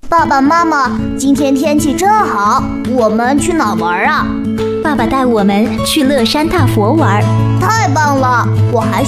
爸爸妈妈，今天天气真好，我们去哪玩啊？ 爸爸带我们去乐山大佛玩。 太棒了，我还